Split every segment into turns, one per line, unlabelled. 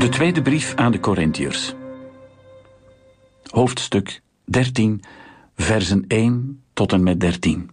De tweede brief aan de Korintiërs. Hoofdstuk 13, versen 1 tot en met 13.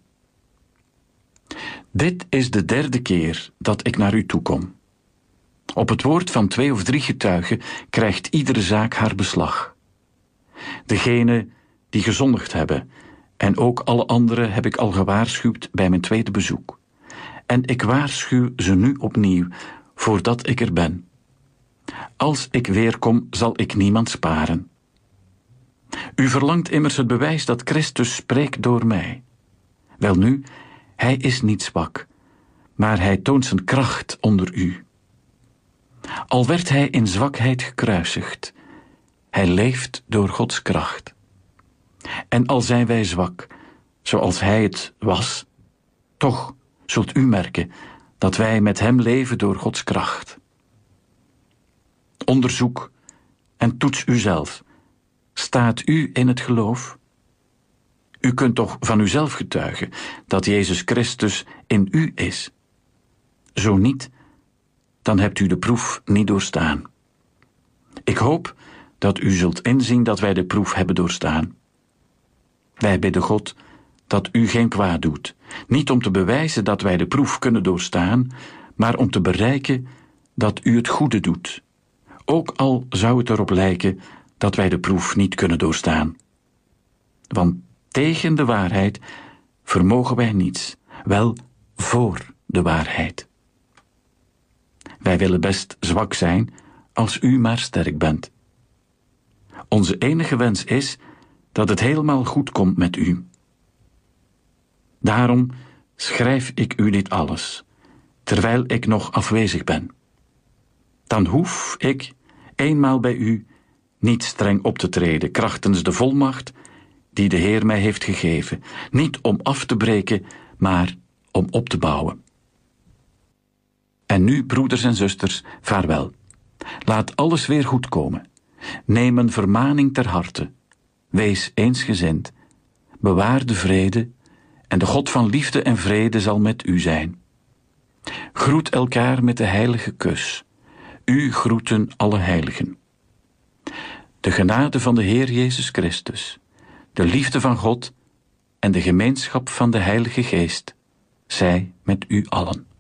Dit is de derde keer dat ik naar u toekom. Op het woord van 2 of 3 getuigen krijgt iedere zaak haar beslag. Degenen die gezondigd hebben, en ook alle anderen heb ik al gewaarschuwd bij mijn tweede bezoek. En ik waarschuw ze nu opnieuw, voordat ik er ben. Als ik weerkom, zal ik niemand sparen. U verlangt immers het bewijs dat Christus spreekt door mij. Welnu, hij is niet zwak, maar hij toont zijn kracht onder u. Al werd hij in zwakheid gekruisigd, hij leeft door Gods kracht. En al zijn wij zwak, zoals hij het was, toch zult u merken dat wij met hem leven door Gods kracht. Onderzoek en toets uzelf. Staat u in het geloof? U kunt toch van uzelf getuigen dat Jezus Christus in u is? Zo niet, dan hebt u de proef niet doorstaan. Ik hoop dat u zult inzien dat wij de proef hebben doorstaan. Wij bidden God dat u geen kwaad doet, niet om te bewijzen dat wij de proef kunnen doorstaan, maar om te bereiken dat u het goede doet, ook al zou het erop lijken dat wij de proef niet kunnen doorstaan. Want tegen de waarheid vermogen wij niets, wel voor de waarheid. Wij willen best zwak zijn, als u maar sterk bent. Onze enige wens is dat het helemaal goed komt met u. Daarom schrijf ik u dit alles, terwijl ik nog afwezig ben. Dan hoef ik, eenmaal bij u, niet streng op te treden, krachtens de volmacht die de Heer mij heeft gegeven, niet om af te breken, maar om op te bouwen. En nu, broeders en zusters, vaarwel. Laat alles weer goed komen. Neem een vermaning ter harte. Wees eensgezind. Bewaar de vrede, en de God van liefde en vrede zal met u zijn. Groet elkaar met de heilige kus. U groeten alle heiligen. De genade van de Heer Jezus Christus, de liefde van God en de gemeenschap van de Heilige Geest, zij met u allen.